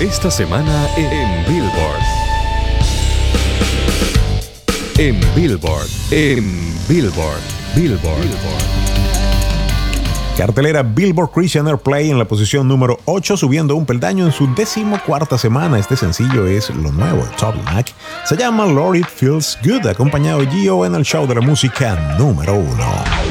Esta semana en Billboard. En Billboard. Cartelera Billboard Christian Airplay en la posición número 8, subiendo un peldaño en su 14ª semana. Este sencillo es lo nuevo de Toby Mac. Se llama Lord It Feels Good, acompañado de Gio en el show de la música número 1.